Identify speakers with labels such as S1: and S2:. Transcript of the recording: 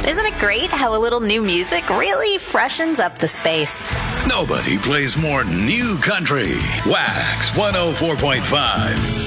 S1: Isn't it great how a little new music really freshens up the space?
S2: Nobody plays more new country. Wax 104.5.